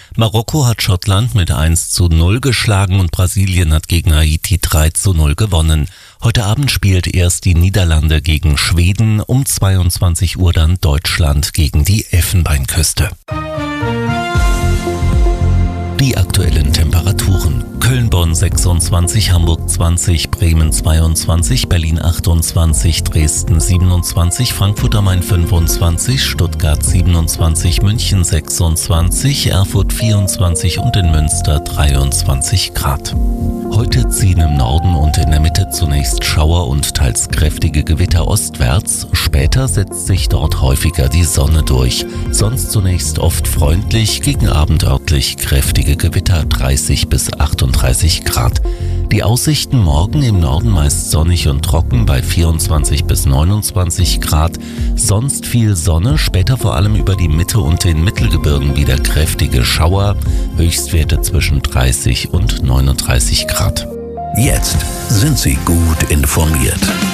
Marokko hat Schottland mit 1:0 geschlagen und Brasilien hat gegen Haiti 3:0 gewonnen. Heute Abend spielt erst die Niederlande gegen Schweden, um 22 Uhr dann Deutschland gegen die Elfenbeinküste. Die aktuellen Temperaturen: Köln-Bonn 26, Hamburg 20, Bremen 22, Berlin 28, Dresden 27, Frankfurt am Main 25, Stuttgart 27, München 26, Erfurt 24 und in Münster 23 Grad. Heute ziehen im Norden und in der Mitte zunächst Schauer und teils kräftige Gewitter ostwärts. Später setzt sich dort häufiger die Sonne durch. Sonst zunächst oft freundlich, gegen Abend örtlich kräftige Gewitter, 30 bis 38 Grad. Die Aussichten: morgen im Norden meist sonnig und trocken bei 24 bis 29 Grad. Sonst viel Sonne, später vor allem über die Mitte und den Mittelgebirgen wieder kräftige Schauer. Höchstwerte zwischen 30 und 39 Grad. Jetzt sind Sie gut informiert.